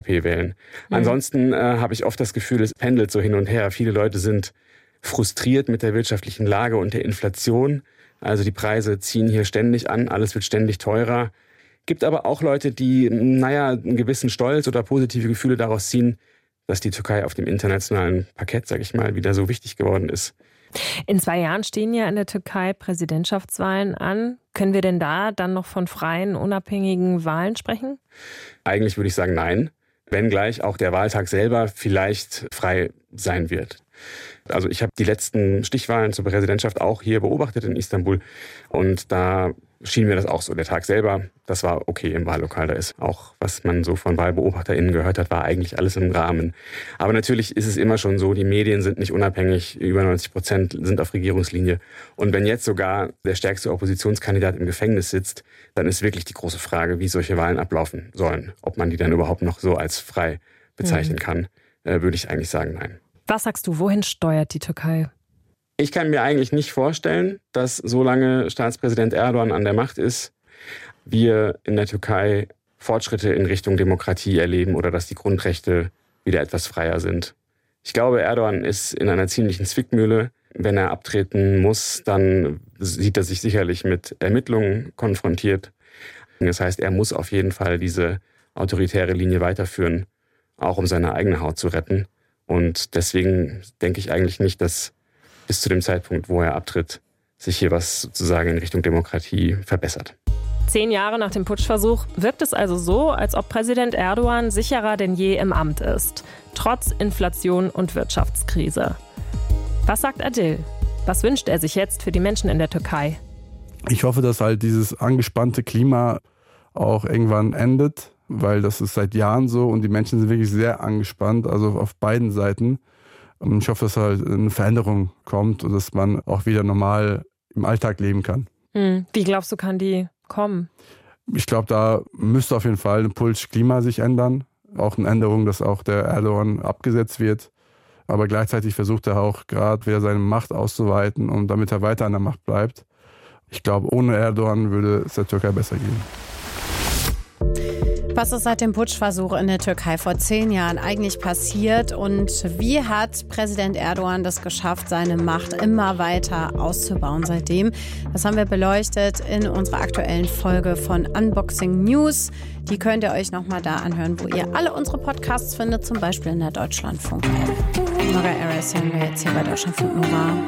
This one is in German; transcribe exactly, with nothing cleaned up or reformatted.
P wählen. Mhm. Ansonsten äh, habe ich oft das Gefühl, es pendelt so hin und her. Viele Leute sind frustriert mit der wirtschaftlichen Lage und der Inflation. Also die Preise ziehen hier ständig an, alles wird ständig teurer. Gibt aber auch Leute, die, naja, einen gewissen Stolz oder positive Gefühle daraus ziehen, dass die Türkei auf dem internationalen Parkett, sag ich mal, wieder so wichtig geworden ist. In zwei Jahren stehen ja in der Türkei Präsidentschaftswahlen an. Können wir denn da dann noch von freien, unabhängigen Wahlen sprechen? Eigentlich würde ich sagen, nein. Wenngleich auch der Wahltag selber vielleicht frei sein wird. Also ich habe die letzten Stichwahlen zur Präsidentschaft auch hier beobachtet in Istanbul. Und da schien mir das auch so. Der Tag selber, das war okay im Wahllokal. Da ist auch, was man so von WahlbeobachterInnen gehört hat, war eigentlich alles im Rahmen. Aber natürlich ist es immer schon so, die Medien sind nicht unabhängig. Über neunzig Prozent sind auf Regierungslinie. Und wenn jetzt sogar der stärkste Oppositionskandidat im Gefängnis sitzt, dann ist wirklich die große Frage, wie solche Wahlen ablaufen sollen. Ob man die dann überhaupt noch so als frei bezeichnen mhm. kann, äh, würde ich eigentlich sagen, nein. Was sagst du, wohin steuert die Türkei? Ich kann mir eigentlich nicht vorstellen, dass solange Staatspräsident Erdogan an der Macht ist, wir in der Türkei Fortschritte in Richtung Demokratie erleben oder dass die Grundrechte wieder etwas freier sind. Ich glaube, Erdogan ist in einer ziemlichen Zwickmühle. Wenn er abtreten muss, dann sieht er sich sicherlich mit Ermittlungen konfrontiert. Das heißt, er muss auf jeden Fall diese autoritäre Linie weiterführen, auch um seine eigene Haut zu retten. Und deswegen denke ich eigentlich nicht, dass bis zu dem Zeitpunkt, wo er abtritt, sich hier was sozusagen in Richtung Demokratie verbessert. Zehn Jahre nach dem Putschversuch wirkt es also so, als ob Präsident Erdogan sicherer denn je im Amt ist. Trotz Inflation und Wirtschaftskrise. Was sagt Adil? Was wünscht er sich jetzt für die Menschen in der Türkei? Ich hoffe, dass halt dieses angespannte Klima auch irgendwann endet, weil das ist seit Jahren so und die Menschen sind wirklich sehr angespannt, also auf beiden Seiten. Und ich hoffe, dass halt eine Veränderung kommt und dass man auch wieder normal im Alltag leben kann. Hm. Wie glaubst du, kann die kommen? Ich glaube, da müsste auf jeden Fall ein Putschklima sich ändern. Auch eine Änderung, dass auch der Erdogan abgesetzt wird. Aber gleichzeitig versucht er auch gerade wieder seine Macht auszuweiten und damit er weiter an der Macht bleibt. Ich glaube, ohne Erdogan würde es der Türkei besser gehen. Was ist seit dem Putschversuch in der Türkei vor zehn Jahren eigentlich passiert und wie hat Präsident Erdogan das geschafft, seine Macht immer weiter auszubauen seitdem? Das haben wir beleuchtet in unserer aktuellen Folge von Unboxing News. Die könnt ihr euch nochmal da anhören, wo ihr alle unsere Podcasts findet, zum Beispiel in der Deutschlandfunk-App. Nora Eres hören wir jetzt hier bei Deutschlandfunk Nova.